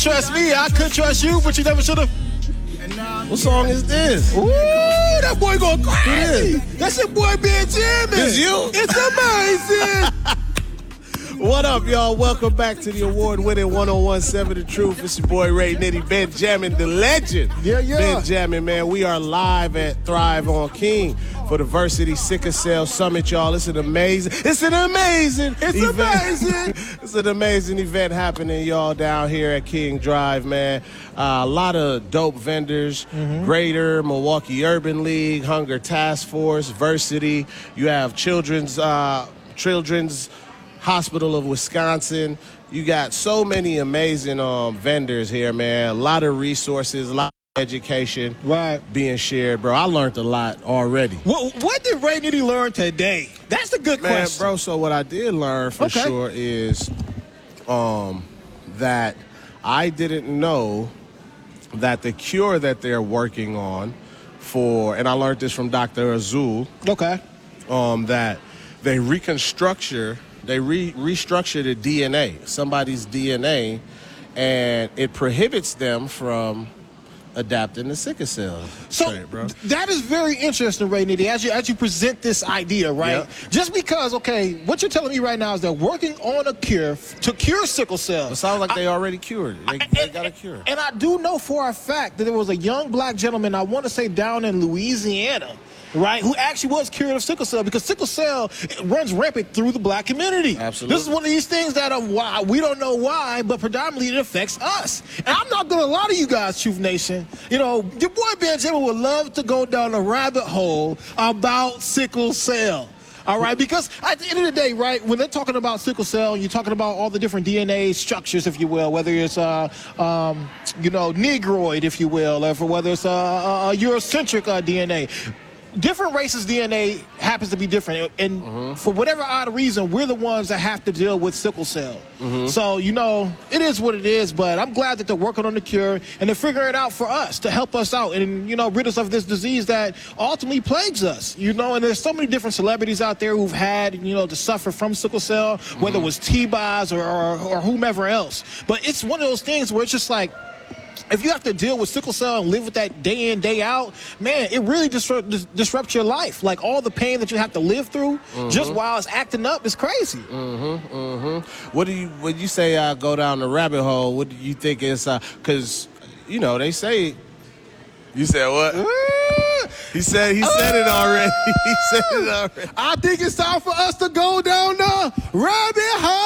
Trust me, I could trust you, but you never should have. What song is this? Ooh, that boy going crazy. Who is? That's your boy Benjamin. It's you? It's amazing. What up, y'all? Welcome back to the award-winning 101.7 The Truth. It's your boy Ray Nitty, Benjamin, the legend. Yeah. Benjamin, man. We are live at Thrive on King for the Varsity Sickle Cell Summit, y'all. It's an amazing event. It's an amazing event happening, y'all, down here at King Drive, man. A lot of dope vendors, Greater, Milwaukee Urban League, Hunger Task Force, Varsity. You have Children's Hospital of Wisconsin. You got so many amazing vendors here, man. A lot of resources, a lot of education being shared, bro. I learned a lot already. What did Ray Nitty learn today? That's the good question. Bro, so what I did learn for sure is that I didn't know that the cure that they're working on for, and I learned this from Dr. Azul, that they restructure the DNA, somebody's DNA, and it prohibits them from adapting the sickle cell. So that is very interesting, Ray Nitty, as you present this idea, right? Yep. Just because, what you're telling me right now is they're working on a cure to cure sickle cell. It sounds like they already cured it. They got a cure. And I do know for a fact that there was a young black gentleman, I want to say down in Louisiana, right, who actually was cured of sickle cell, because sickle cell runs rampant through the black community. Absolutely. This is one of these things that why we don't know why, but predominantly it affects us. And I'm not going to lie to you guys, Truth Nation. You know, your boy Benjamin would love to go down a rabbit hole about sickle cell. All right, because at the end of the day, right, when they're talking about sickle cell, you're talking about all the different DNA structures, if you will, whether it's, Negroid, if you will, or whether it's Eurocentric DNA. Different races' DNA happens to be different, and for whatever odd reason, we're the ones that have to deal with sickle cell. So, it is what it is, but I'm glad that they're working on the cure, and they're figuring it out for us, to help us out, and, rid us of this disease that ultimately plagues us, and there's so many different celebrities out there who've had, to suffer from sickle cell, whether it was T-Boz or whomever else. But it's one of those things where it's just like, if you have to deal with sickle cell and live with that day in, day out, man, it really disrupts your life. Like, all the pain that you have to live through just while it's acting up is crazy. When you say go down the rabbit hole, what do you think is, because, they say, you said what? He said it already. He said it already. I think it's time for us to go down the rabbit hole.